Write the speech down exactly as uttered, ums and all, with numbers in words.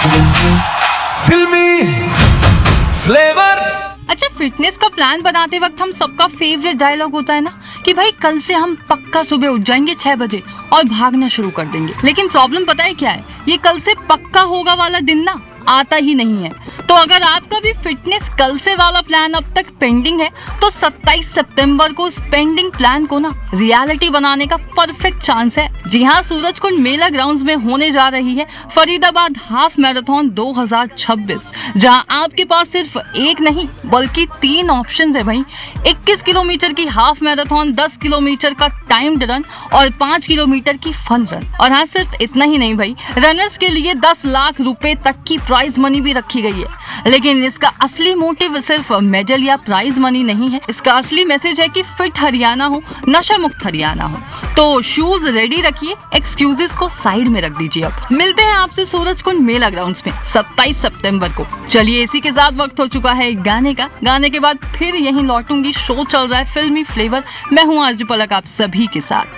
फिल्मी फ्लेवर। अच्छा, फिटनेस का प्लान बनाते वक्त हम सबका फेवरेट डायलॉग होता है ना कि भाई कल से हम पक्का सुबह उठ जाएंगे छह बजे और भागना शुरू कर देंगे। लेकिन प्रॉब्लम पता है क्या है, ये कल से पक्का होगा वाला दिन ना आता ही नहीं है। तो अगर आपका भी फिटनेस कल से वाला प्लान अब तक पेंडिंग है तो सत्ताईस सितंबर को उस पेंडिंग प्लान को ना रियलिटी बनाने का परफेक्ट चांस है। जी हाँ, सूरजकुंड मेला ग्राउंड्स में होने जा रही है फरीदाबाद हाफ मैराथन दो हज़ार छब्बीस, जहां आपके पास सिर्फ एक नहीं बल्कि तीन ऑप्शंस है भाई। इक्कीस किलोमीटर की हाफ मैराथन, दस किलोमीटर का टाइम्ड रन और पाँच किलोमीटर की फन रन। और हाँ, सिर्फ इतना ही नहीं भाई, रनर्स के लिए दस लाख रुपए तक की प्राइज मनी भी रखी गई है। लेकिन इसका असली मोटिव सिर्फ मेडल या प्राइज मनी नहीं है, इसका असली मैसेज है कि फिट हरियाणा हो, नशा मुक्त हरियाणा हो। तो शूज रेडी रखिए, एक्सक्यूजेस को साइड में रख दीजिए। अब मिलते हैं आपसे सूरजकुंड मेला ग्राउंड्स में सत्ताईस सितंबर को। चलिए, इसी के साथ वक्त हो चुका है गाने का। गाने के बाद फिर यहीं लौटूंगी। शो चल रहा है फिल्मी फ्लेवर। मैं हूँ आरजू पलक आप सभी के साथ।